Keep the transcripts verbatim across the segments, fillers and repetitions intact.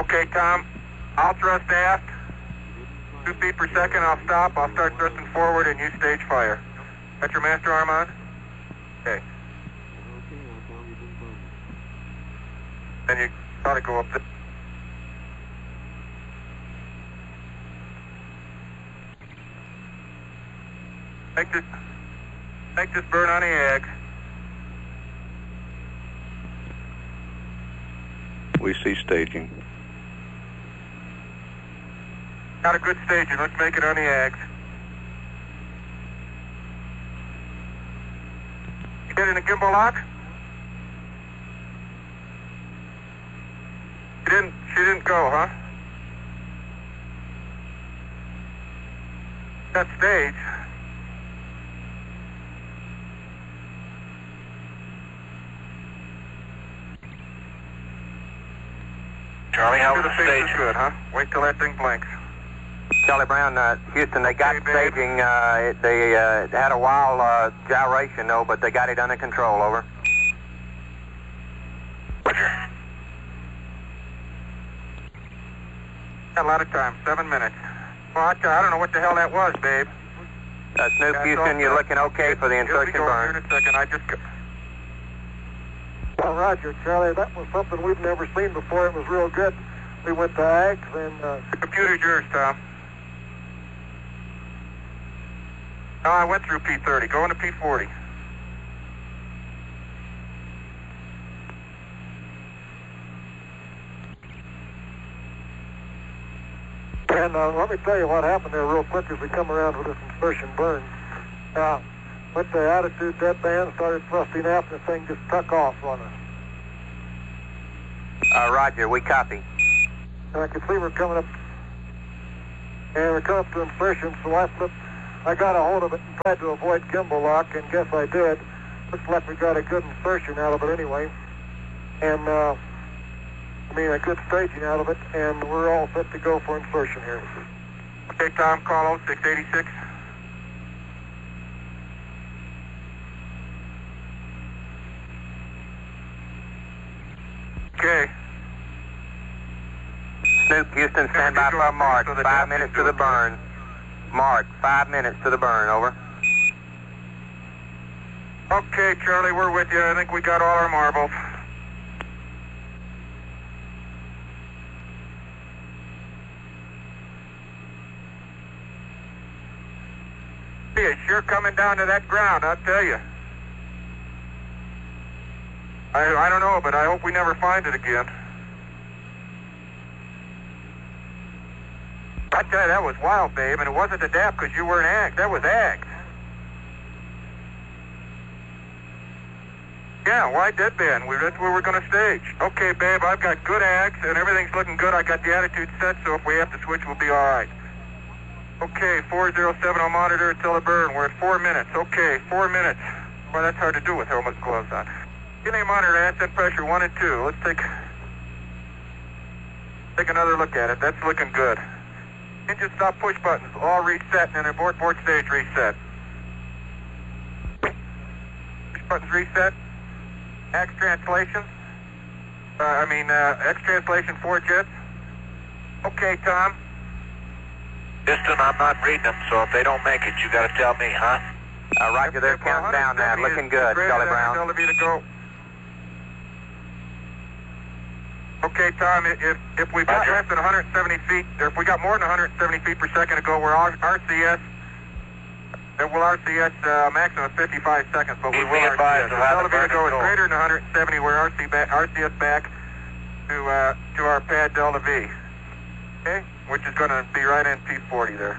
Okay, Tom. I'll thrust aft. Two feet per second. I'll stop. I'll start thrusting forward, and you stage fire. Got your master arm on? Okay. Then you ought to go up there. Make this, make this burn on the eggs. We see staging. Got a good staging. Let's make it on the eggs. You get in the gimbal lock? She didn't, she didn't go, huh? That stage. Charlie, how was the stage? stage? Good, huh? Wait till that thing blinks. Charlie Brown, uh, Houston, they got Okay, babe. staging. Uh, it, they uh, had a wild uh, gyration, though, but they got it under control. Over. Roger. Got a lot of time. Seven minutes. Well, I, I don't know what the hell that was, babe. Uh, Snoop, Yeah, Houston, so- you're looking okay for the He'll be insertion going here burn. in a second. I just... Well, Roger, Charlie, that was something we've never seen before. It was real good. We went to A G S and... Uh, The computer's yours, Tom. No, I went through P thirty. Go into P forty. and uh, let me tell you what happened there real quick as we come around with this insertion burn. Uh, went to attitude deadband, started thrusting aft, and the thing just took off on us. Uh, Roger, we copy. And I could see we're coming up, and we're coming up to insertion, so I flipped, I got a hold of it and tried to avoid gimbal lock, and guess I did. Looks like we got a good insertion out of it anyway. And, uh, I mean, a good staging out of it, and we're all set to go for insertion here. Okay, Tom, call oh six eighty-six. Okay. Snoop, Houston, stand by for a mark. So the Five depth minutes is to the doing burn. Mark, five minutes to the burn, over. Okay, Charlie, we're with you. I think we got all our marbles. It's sure coming down to that ground, I'll tell you. I, I don't know, but I hope we never find it again. I tell you, that was wild, babe, and it wasn't the D A P because you weren't A G S. That was A G S. Yeah, wide deadband. We, that's where we're going to stage. Okay, babe, I've got good A G S, and everything's looking good. I got the attitude set, so if we have to switch, we'll be all right. Okay, four oh seven, I'll monitor until the burn. We're at four minutes. Okay, four minutes. Well, that's hard to do with helmet gloves on. Give me a monitor, ascent pressure one and two. Let's take, take another look at it. That's looking good. Engine stop push buttons, all reset, and then abort board stage reset. Push buttons reset. X translation. Uh, I mean, uh, X translation four jets. Okay, Tom. Houston, I'm not reading them, so if they don't make it, you got to tell me, huh? Uh, Roger, they're counting down now. Looking good, Charlie Brown. To go. Okay, Tom, if if we've got less than one hundred seventy feet, or if we got more than one hundred seventy feet per second to go, we're R C S. Then we'll R C S uh, maximum of fifty-five seconds, but we Keep will me R C S. advised of how Tell the the to go. burn It's is greater than one hundred seventy. We're R C back, R C S back to uh, to our pad Delta V. Okay, which is going to be right in P forty there.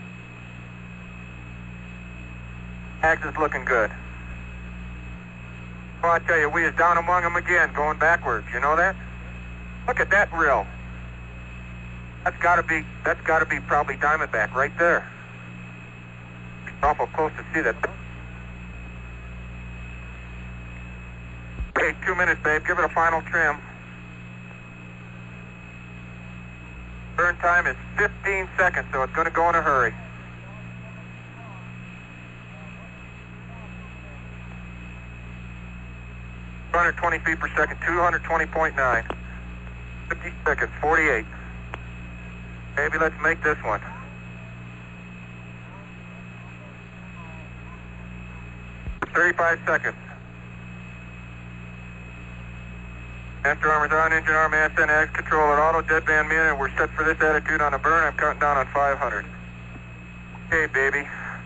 Axis looking good. Well, I tell you, we is down among them again, going backwards. You know that? Look at that rill. That's got to be. That's got to be probably Diamondback right there. Awful close to see that. Okay, two minutes, babe. Give it a final trim. Burn time is fifteen seconds, so it's going to go in a hurry. two hundred twenty feet per second, two hundred twenty point nine. fifty seconds, forty-eight. Maybe let's make this one. thirty-five seconds. Master armor's on, engine arm, mass and X control at auto, deadband me in, and we're set for this attitude on the burn. I'm counting down on five hundred. Okay, baby.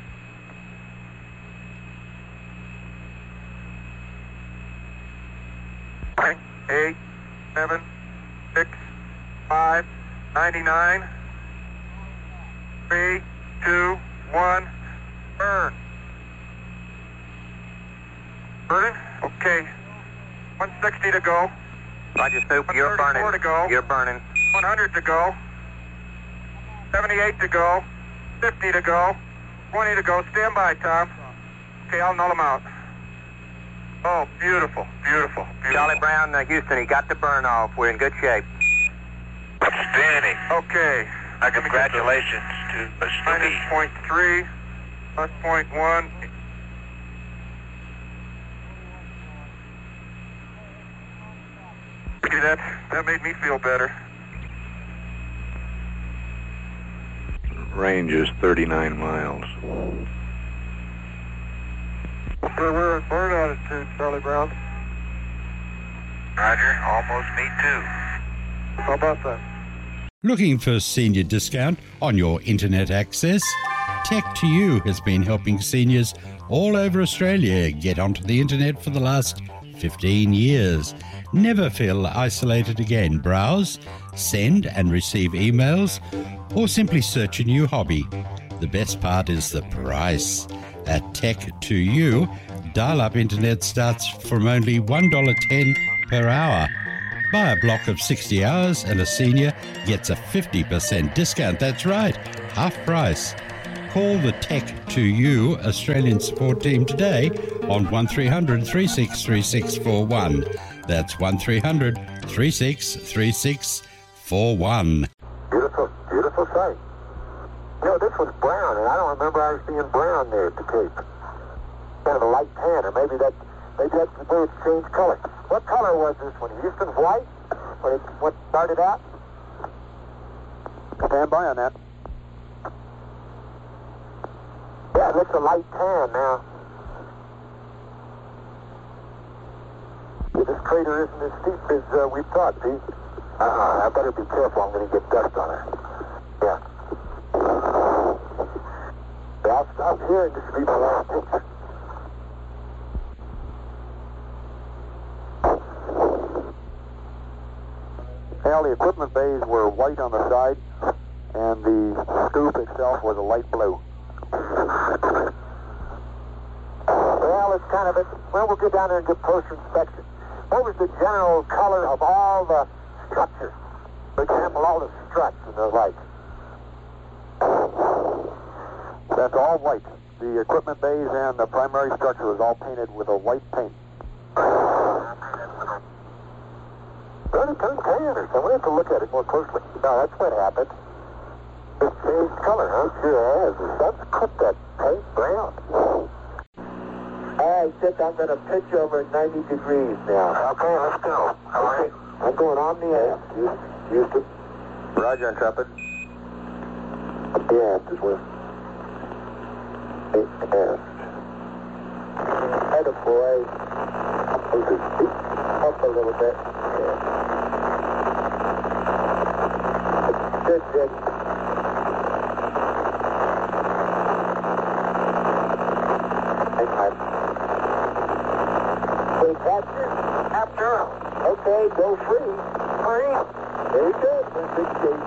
Nine, eight, seven, six, five, ninety-nine, three, two, one, burn. Burning? Okay. one sixty to go. Roger, Soup, you're burning. To go. You're burning. one hundred to go. seventy-eight to go. fifty to go. twenty to go. Stand by, Tom. Okay, I'll null them out. Oh, beautiful, beautiful, beautiful. Charlie Brown, uh, Houston, he got the burn off. We're in good shape. Outstanding. Okay. Uh, congratulations to uh, Minus Stevie. point three, plus point one. Okay, that, that made me feel better. Range is thirty-nine miles. So we're at burn altitude, Charlie Brown. Roger, almost me too. How about that? Looking for senior discount on your internet access? Tech to You has been helping seniors all over Australia get onto the internet for the last fifteen years. Never feel isolated again. Browse, send and receive emails, or simply search a new hobby. The best part is the price. At Tech to You, dial-up internet starts from only one dollar ten per hour. Buy a block of sixty hours and a senior gets a fifty percent discount. That's right, half price. Call the Tech to You Australian support team today on one three hundred, three six three six four one. That's one three hundred, three six three six four one. Beautiful, beautiful sight. You know, this was brown, and I don't remember ours being brown there at the Cape. Kind of a light tan, or maybe that, maybe that's the way it's changed color. What color was this one? Houston's white when it what started out? Stand by on that. Yeah, it looks a light tan now. This crater isn't as steep as uh, we thought, Pete. Uh-uh, I better be careful. I'm going to get dust on her. Yeah. Yeah, I'll stop here and just leave my last picture. Well, the equipment bays were white on the side, and the scoop itself was a light blue. Well, it's kind of a... Well, we'll get down there and get closer inspection. What was the general color of all the structures? For example, all the struts and the lights. That's all white. The equipment bays and the primary structure was all painted with a white paint. Well, it turned tan or something. We have to look at it more closely. No, that's what happened. It changed color, huh? Sure has. The sun's cooked that paint brown. All right, Dick, I'm going to pitch over at ninety degrees now. Okay, let's go. All right. I'm going on the aft. Houston. Roger, Intrepid. The aft is where? Aft. Atta boy. Move his feet up a little bit. Yeah. Good, Dick. Hang on. Capture after. Okay, go free. Free. Very good. That's big shape.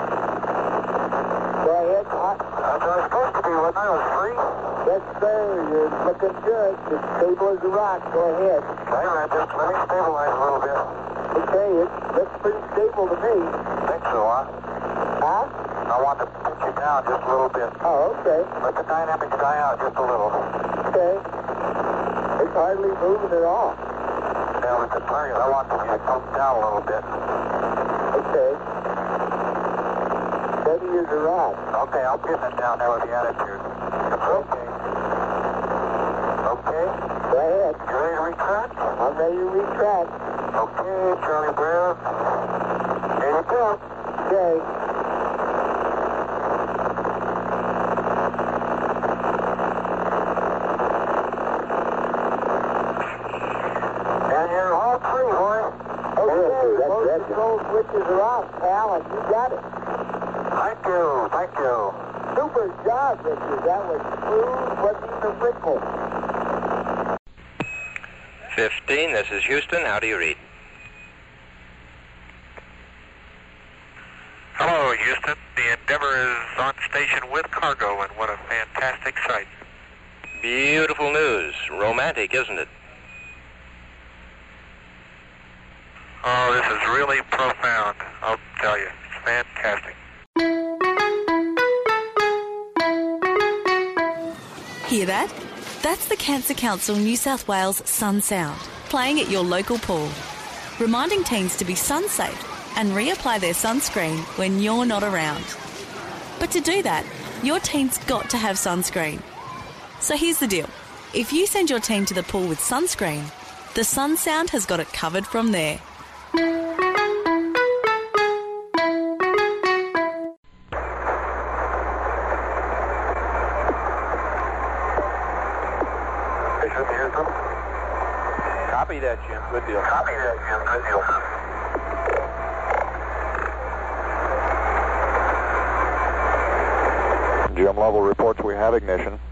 Go ahead. Hot. That's what I was supposed to be when I was free. Yes, sir. You're looking good. As stable as a rock. Go ahead. All right, just let me stabilize a little bit. Okay, it looks pretty stable to me. Think so, huh? Huh? I want to pitch it down just a little bit. Oh, okay. Let the dynamics die out just a little. Okay. It's hardly moving at all. Yeah, with the target, I want to get come down a little bit. Okay. Steady as a rock. Okay, I'll pin it down there with the attitude. Okay. Okay. Go ahead. You ready to retract? I'm ready to retract. Okay, Charlie Brown. Those control switches are off, pal, and you got it. Thank you, thank you. Super job, Richard. That was smooth, wasn't even a wrinkle. fifteen, this is Houston. How do you read? Hello, Houston. The Endeavour is on station with cargo, and what a fantastic sight. Beautiful news. Romantic, isn't it? Oh, this is really profound, I'll tell you. It's fantastic. Hear that? That's the Cancer Council New South Wales Sun Sound, playing at your local pool, reminding teens to be sun safe and reapply their sunscreen when you're not around. But to do that, your teen's got to have sunscreen. So here's the deal. If you send your teen to the pool with sunscreen, the Sun Sound has got it covered from there. Copy that, Jim. Good deal. Copy that, Jim. Good deal. Jim Lovell reports we have ignition.